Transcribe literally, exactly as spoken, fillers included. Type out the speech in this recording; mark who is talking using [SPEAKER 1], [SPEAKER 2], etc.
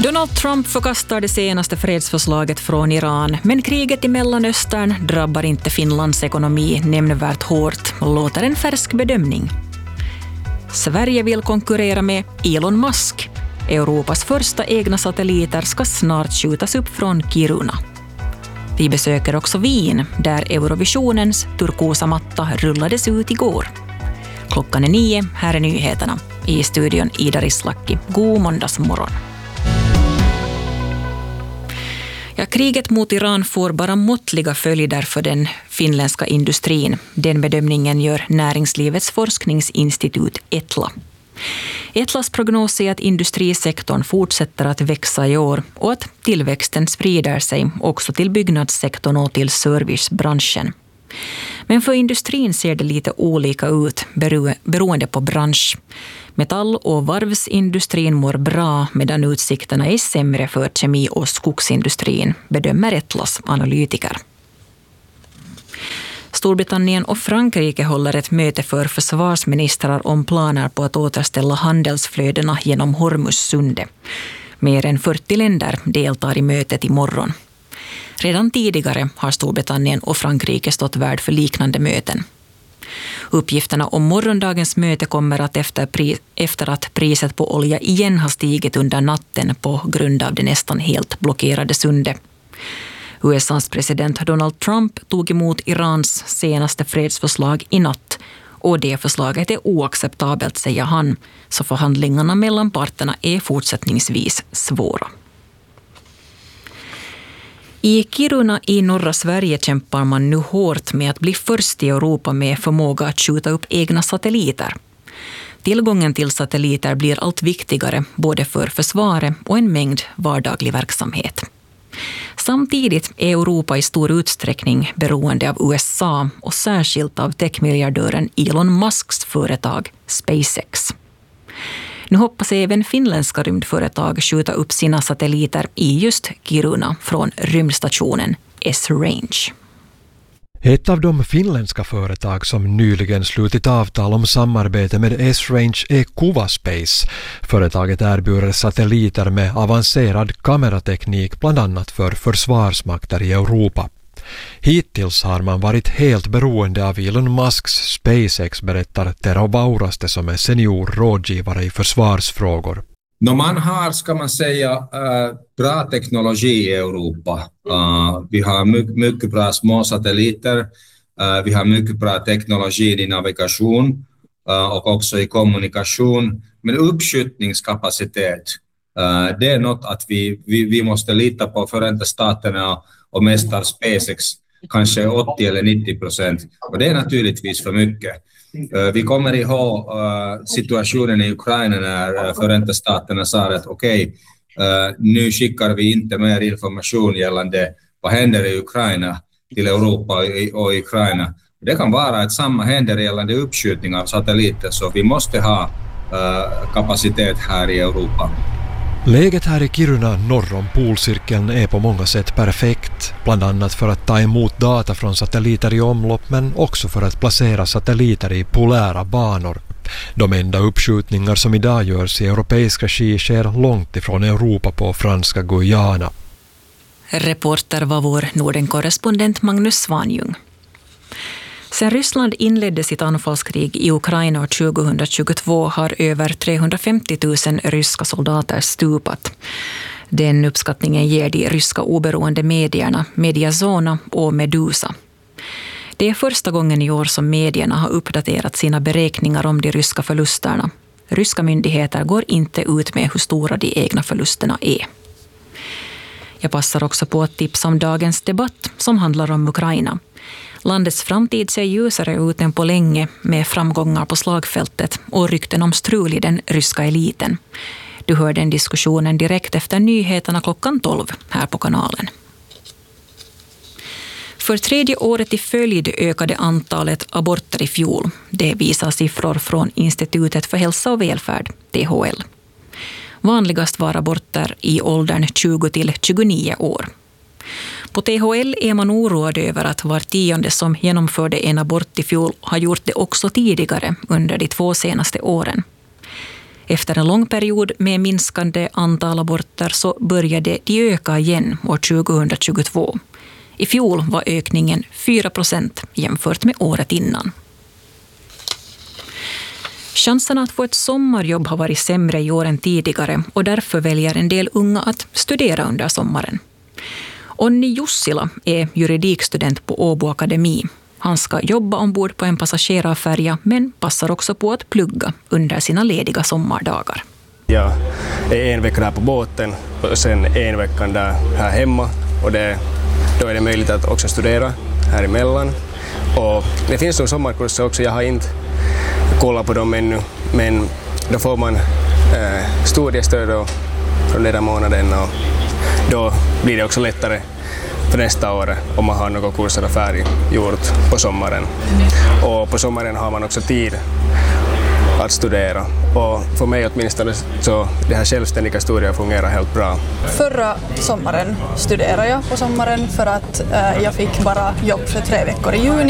[SPEAKER 1] Donald Trump förkastar det senaste fredsförslaget från Iran, men kriget i Mellanöstern drabbar inte Finlands ekonomi nämnvärt hårt, låter en färsk bedömning. Sverige vill konkurrera med Elon Musk. Europas första egna satelliter ska snart skjutas upp från Kiruna. Vi besöker också Wien, där Eurovisionens turkosa matta rullades ut igår. Klockan är nio, här är nyheterna. I studion Ida Rislaki. God måndagsmorgon. Ja, kriget mot Iran får bara måttliga följder för den finländska industrin. Den bedömningen gör Näringslivets forskningsinstitut Etla. Etlas prognos är att industrisektorn fortsätter att växa i år och att tillväxten sprider sig också till byggnadssektorn och till servicebranschen. Men för industrin ser det lite olika ut beroende på bransch. Metall- och varvsindustrin mår bra medan utsikterna är sämre för kemi- och skogsindustrin, bedömer Etlas analytiker. Storbritannien och Frankrike håller ett möte för försvarsministrar om planer på att återställa handelsflödena genom Hormuzsundet. Mer än fyrtio länder deltar i mötet imorgon. Redan tidigare har Storbritannien och Frankrike stått värd för liknande möten. Uppgifterna om morgondagens möte kommer att efter, pri- efter att priset på olja igen har stigit under natten på grund av det nästan helt blockerade sundet. U S A:s president Donald Trump tog emot Irans senaste fredsförslag i natt och det förslaget är oacceptabelt, säger han, så förhandlingarna mellan parterna är fortsättningsvis svåra. I Kiruna i norra Sverige kämpar man nu hårt med att bli först i Europa med förmåga att skjuta upp egna satelliter. Tillgången till satelliter blir allt viktigare både för försvaret och en mängd vardaglig verksamhet. Samtidigt är Europa i stor utsträckning beroende av U S A och särskilt av techmiljardören Elon Musks företag SpaceX. Nu hoppas även finländska rymdföretag skjuta upp sina satelliter i just Kiruna från rymdstationen S-Range.
[SPEAKER 2] Ett av de finländska företag som nyligen slutit avtal om samarbete med S-Range är Kuva Space. Företaget erbjuder satelliter med avancerad kamerateknik bland annat för försvarsmakter i Europa. Hittills har man varit helt beroende av Elon Musks SpaceX, berättar Tero Vauraste som är senior rådgivare i försvarsfrågor.
[SPEAKER 3] No, man har, ska man säga, äh, bra teknologi i Europa. Äh, vi har mycket, mycket bra små satelliter. Äh, vi har mycket bra teknologi i navigation äh, och också i kommunikation. Men uppskjutningskapacitet, äh, det är något att vi, vi, vi måste lita på Förenta Staterna och mästar SpaceX kanske åttio eller nittio procent. Och det är naturligtvis för mycket. Vi kommer ihåg situationen i Ukraina när Förenta Staterna sa att okej, okay, nu skickar vi inte mer information gällande vad händer i Ukraina till Europa och Ukraina. Det kan vara att samma händer gällande uppskjutning av satelliter, så vi måste ha kapacitet här i Europa.
[SPEAKER 2] Läget här i Kiruna norr om polcirkeln är på många sätt perfekt, bland annat för att ta emot data från satelliter i omlopp men också för att placera satelliter i polära banor. De enda uppskjutningar som idag görs i europeisk regi sker långt ifrån Europa på franska Guyana.
[SPEAKER 1] Reporter var vår Norden-korrespondent Magnus Svanjung. Sen Ryssland inledde sitt anfallskrig i Ukraina år tjugohundratjugotvå har över trehundrafemtio tusen ryska soldater stupat. Den uppskattningen ger de ryska oberoende medierna Mediazona och Medusa. Det är första gången i år som medierna har uppdaterat sina beräkningar om de ryska förlusterna. Ryska myndigheter går inte ut med hur stora de egna förlusterna är. Jag passar också på att tipsa om dagens debatt som handlar om Ukraina. Landets framtid ser ljusare ut än på länge med framgångar på slagfältet och rykten om strul i den ryska eliten. Du hör den diskussionen direkt efter nyheterna klockan tolv här på kanalen. För tredje året i följd ökade antalet aborter i fjol. Det visar siffror från Institutet för hälsa och välfärd, T H L. Vanligast var aborter i åldern tjugo till tjugonio år. På T H L är man oroad över att var tionde som genomförde en abort i fjol har gjort det också tidigare under de två senaste åren. Efter en lång period med minskande antal aborter så började de öka igen år tjugohundratjugotvå. I fjol var ökningen fyra procent jämfört med året innan. Chanserna att få ett sommarjobb har varit sämre i år än tidigare och därför väljer en del unga att studera under sommaren. Onni Jussila är juridikstudent på Åbo Akademi. Han ska jobba ombord på en passagerarfärja men passar också på att plugga under sina lediga sommardagar.
[SPEAKER 4] Jag är en vecka där på båten och sen en vecka där här hemma och det, då är det möjligt att också studera här emellan. Och det finns nog sommarkurser också, jag har inte kollat på dem ännu, men då får man eh, studiestöd då, från den där månaden och då blir det också lättare för nästa år om man har några kurser färdiggjort på sommaren. Och på sommaren har man också tid att studera. Och för mig åtminstone så det här självständiga studier fungerar helt bra.
[SPEAKER 5] Förra sommaren studerade jag på sommaren för att eh, jag fick bara jobb för tre veckor i juni.